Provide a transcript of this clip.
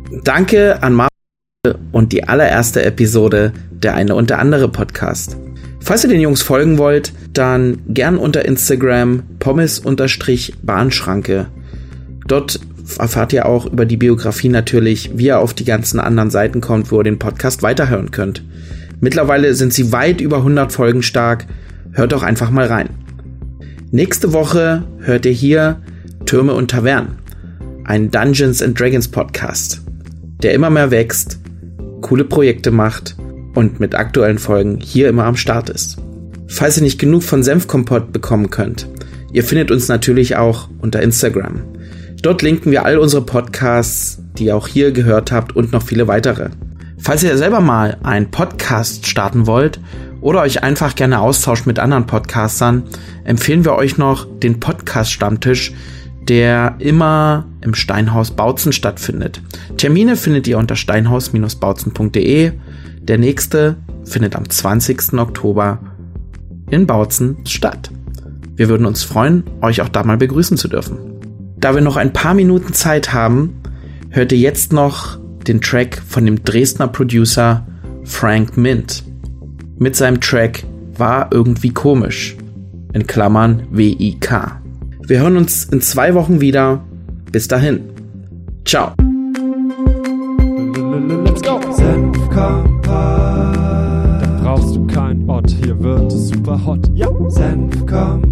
Danke an Marvin und die allererste Episode der Eine und der andere Podcast. Falls ihr den Jungs folgen wollt, dann gern unter Instagram pommes_Bahnschranke. Dort erfahrt ihr auch über die Biografie natürlich, wie ihr auf die ganzen anderen Seiten kommt, wo ihr den Podcast weiterhören könnt. Mittlerweile sind sie weit über 100 Folgen stark. Hört doch einfach mal rein. Nächste Woche hört ihr hier Türme und Tavernen, ein Dungeons & Dragons Podcast, der immer mehr wächst, coole Projekte macht und mit aktuellen Folgen hier immer am Start ist. Falls ihr nicht genug von Senfkompott bekommen könnt, ihr findet uns natürlich auch unter Instagram. Dort linken wir all unsere Podcasts, die ihr auch hier gehört habt, und noch viele weitere. Falls ihr selber mal einen Podcast starten wollt oder euch einfach gerne austauscht mit anderen Podcastern, empfehlen wir euch noch den Podcast-Stammtisch, der immer im Steinhaus Bautzen stattfindet. Termine findet ihr unter steinhaus-bautzen.de. Der nächste findet am 20. Oktober in Bautzen statt. Wir würden uns freuen, euch auch da mal begrüßen zu dürfen. Da wir noch ein paar Minuten Zeit haben, hört ihr jetzt noch den Track von dem Dresdner Producer Frank Mint mit seinem Track War irgendwie komisch, in Klammern WIK. Wir hören uns in 2 Wochen wieder. Bis dahin. Ciao. Let's go. Senfkompott. Da brauchst du kein Ort, hier wird es super hot. Ja. Senfkompott.